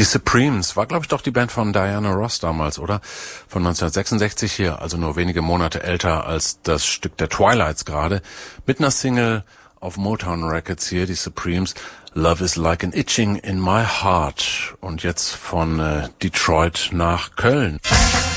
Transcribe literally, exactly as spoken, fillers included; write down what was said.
Supremes war, glaube ich, doch die Band von Diana Ross damals, oder? Von neunzehnhundertsechsundsechzig hier, also nur wenige Monate älter als das Stück der Twilights gerade. Mit einer Single auf Motown Records hier, die Supremes, Love is like an itching in my heart. Und jetzt von äh, Detroit nach Köln.